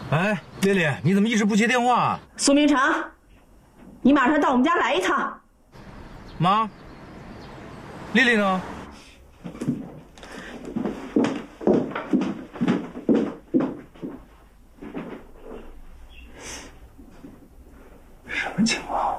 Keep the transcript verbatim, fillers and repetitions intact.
哎，丽丽，你怎么一直不接电话？ 苏明成，你马上到我们家来一趟。 妈，丽丽呢？什么情况？